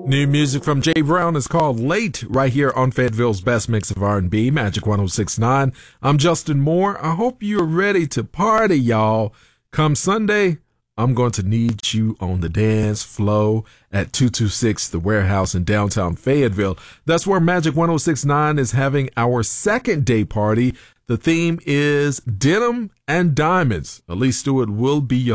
New music from Jay Brown is called Late, right here on Fayetteville's best mix of R&B, Magic 1069. I'm Justin Moore. I hope you're ready to party, y'all. Come Sunday, I'm going to need you on the dance floor at 226 The Warehouse in downtown Fayetteville. That's where Magic 1069 is having our second day party. The theme is Denim and Diamonds. Elise Stewart will be your